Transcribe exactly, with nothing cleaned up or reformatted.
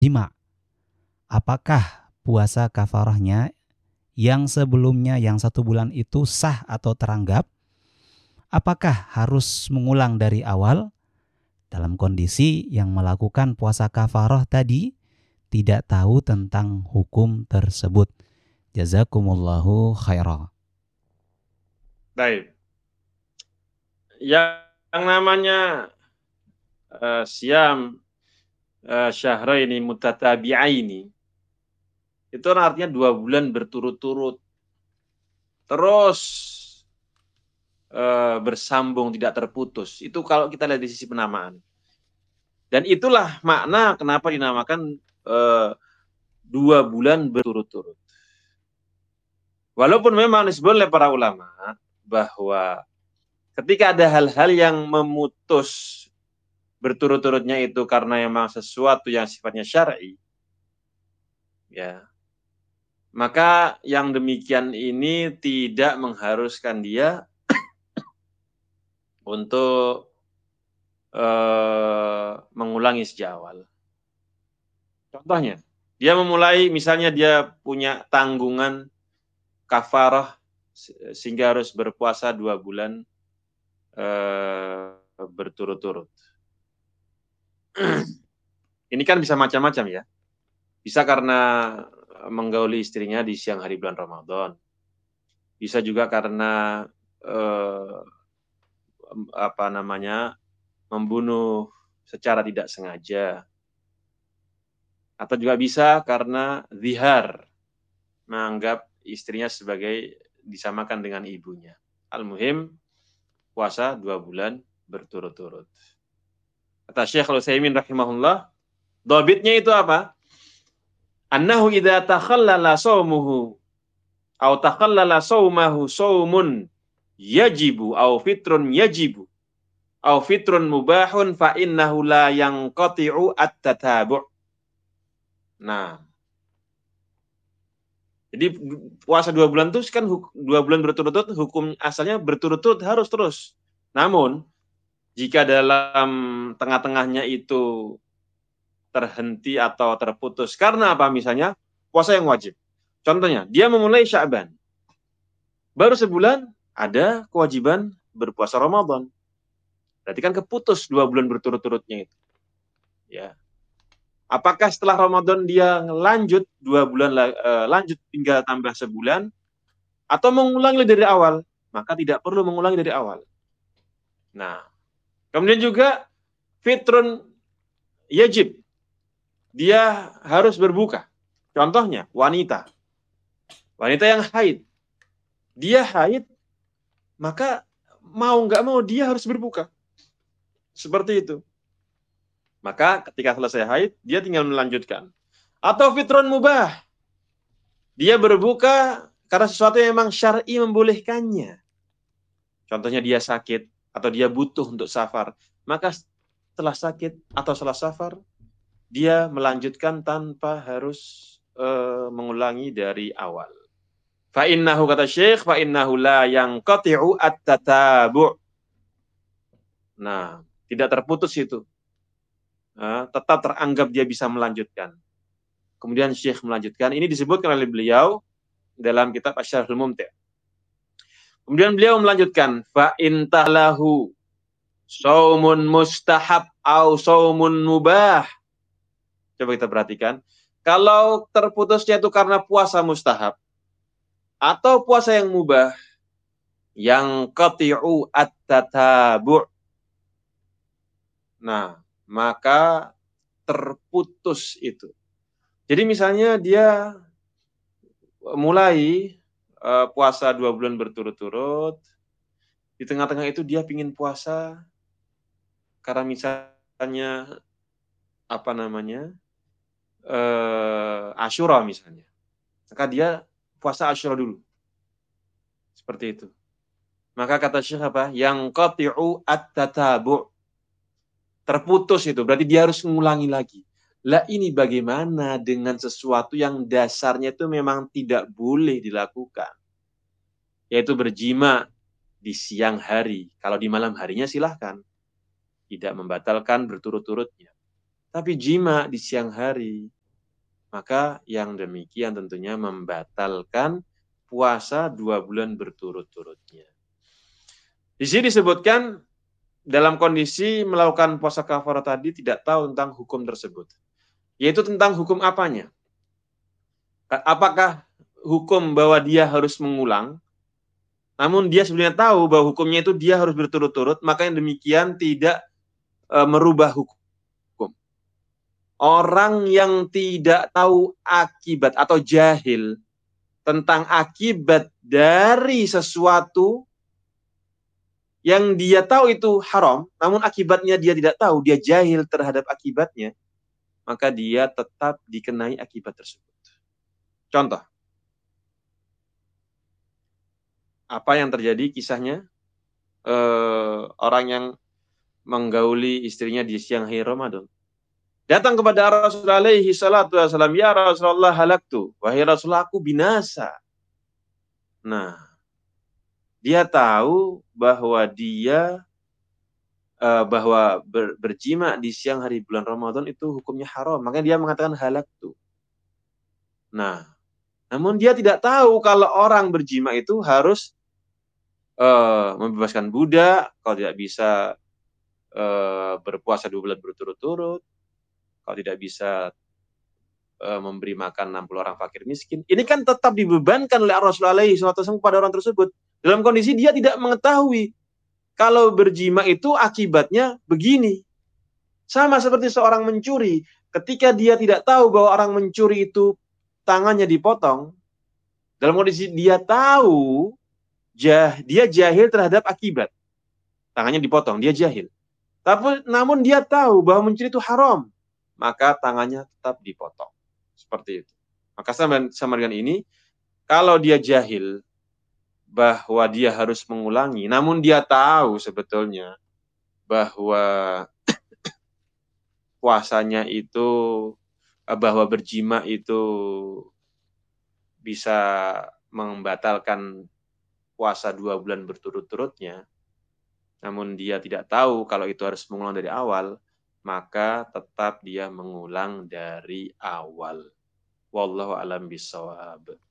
jima. Apakah puasa kafarahnya yang sebelumnya yang satu bulan itu sah atau teranggap? Apakah harus mengulang dari awal? Dalam kondisi yang melakukan puasa kafarah tadi tidak tahu tentang hukum tersebut. Jazakumullahu khairan. Baik. Yang namanya uh, siam uh, syahraini mutatabi'aini itu artinya dua bulan berturut-turut terus uh, bersambung tidak terputus. Itu kalau kita lihat di sisi penamaan. Dan itulah makna kenapa dinamakan uh, dua bulan berturut-turut. Walaupun memang disebut oleh para ulama bahwa ketika ada hal-hal yang memutus berturut-turutnya itu karena memang sesuatu yang sifatnya syar'i, ya, maka yang demikian ini tidak mengharuskan dia untuk uh, mengulangi sejak awal. Contohnya, dia memulai, misalnya dia punya tanggungan kafarah sehingga harus berpuasa dua bulan uh, berturut-turut. Ini kan bisa macam-macam ya. Bisa karena menggauli istrinya di siang hari bulan Ramadan. Bisa juga karena eh, apa namanya membunuh secara tidak sengaja. Atau juga bisa karena zihar, menganggap istrinya sebagai disamakan dengan ibunya. Al-muhim, puasa dua bulan berturut-turut. Kata Syekh Al-Utsaimin rahimahullah, dhabitnya itu apa? Annahu idza takhallala shaumuhu aw takhallala shaumahu shaumun yajibu aw fitrun yajibu aw fitrun mubahun fa innahu la yanqati'u at-tatabu'. Nah, jadi puasa dua bulan itu kan dua bulan berturut-turut, hukum asalnya berturut-turut harus terus. Namun jika dalam tengah-tengahnya itu terhenti atau terputus karena apa, misalnya puasa yang wajib. Contohnya, dia memulai Sya'ban. Baru sebulan ada kewajiban berpuasa Ramadan. Berarti kan keputus dua bulan berturut-turutnya itu. Ya. Apakah setelah Ramadan dia lanjut dua bulan uh, lanjut tinggal tambah sebulan atau mengulangi dari awal? Maka tidak perlu mengulangi dari awal. Nah, kemudian juga fitrun yajib. Dia harus berbuka. Contohnya wanita. Wanita yang haid. Dia haid, maka mau nggak mau dia harus berbuka. Seperti itu. Maka ketika selesai haid, dia tinggal melanjutkan. Atau fitrun mubah. Dia berbuka karena sesuatu yang memang syar'i membolehkannya. Contohnya dia sakit atau dia butuh untuk safar. Maka setelah sakit atau setelah safar, dia melanjutkan tanpa harus uh, mengulangi dari awal. Fa innahu, kata Syekh, fa innahu la yanqati'u at-tatabu'. Nah, tidak terputus itu. Uh, tetap teranggap dia bisa melanjutkan. Kemudian Syekh melanjutkan, ini disebutkan oleh beliau dalam kitab Asy-Syarhul Mumti'. Kemudian beliau melanjutkan, fa intalahu saumun mustahab au saumun mubah. Coba kita perhatikan. Kalau terputusnya itu karena puasa mustahab atau puasa yang mubah, yang qati'u at-tatabu'. Nah, maka terputus itu. Jadi misalnya dia mulai uh, puasa dua bulan berturut-turut, di tengah-tengah itu dia pingin puasa karena misalnya apa namanya uh, Asyura misalnya, maka dia puasa Asyura dulu, seperti itu. Maka kata Syekh apa? Yang qati'u at-tatabu'. Terputus itu, berarti dia harus mengulangi lagi. Lah ini bagaimana dengan sesuatu yang dasarnya itu memang tidak boleh dilakukan, yaitu berjima di siang hari. Kalau di malam harinya silahkan, tidak membatalkan berturut-turutnya. tapi jima di siang hari, maka yang demikian tentunya membatalkan puasa dua bulan berturut-turutnya. Di sini disebutkan dalam kondisi melakukan puasa kafarah tadi tidak tahu tentang hukum tersebut. Yaitu tentang hukum apanya? Apakah hukum bahwa dia harus mengulang, namun dia sebenarnya tahu bahwa hukumnya itu dia harus berturut-turut, maka yang demikian tidak e, merubah hukum. Orang yang tidak tahu akibat atau jahil tentang akibat dari sesuatu yang dia tahu itu haram, namun akibatnya dia tidak tahu, dia jahil terhadap akibatnya, maka dia tetap dikenai akibat tersebut. Contoh, apa yang terjadi kisahnya? Eh, orang yang menggauli istrinya di siang hari Ramadan. Datang kepada Rasulullah alaihi salatu wasallam, ya Rasulullah halaktu, wahai Rasulullah aku binasa. Nah, dia tahu bahwa dia uh, bahwa ber, berjima di siang hari bulan Ramadan itu hukumnya haram, makanya dia mengatakan halaktu. Nah, namun dia tidak tahu kalau orang berjima itu harus uh, membebaskan budak, kalau tidak bisa uh, berpuasa dua bulan berturut-turut, kalau tidak bisa uh, memberi makan enam puluh orang fakir miskin. Ini kan tetap dibebankan oleh Rasulullah shallallahu alaihi wasallam kepada orang tersebut. Dalam kondisi dia tidak mengetahui kalau berjima itu akibatnya begini. Sama seperti seorang mencuri. Ketika dia tidak tahu bahwa orang mencuri itu tangannya dipotong, dalam kondisi dia tahu, jah, dia jahil terhadap akibat. Tangannya dipotong, dia jahil. Tapi namun dia tahu bahwa mencuri itu haram, maka tangannya tetap dipotong. Seperti itu. Maka sama, sama dengan ini, kalau dia jahil bahwa dia harus mengulangi, namun dia tahu sebetulnya bahwa puasanya itu, bahwa berjima itu bisa membatalkan puasa dua bulan berturut-turutnya, namun dia tidak tahu kalau itu harus mengulang dari awal, maka tetap dia mengulang dari awal. Wallahu a'lam bishawab.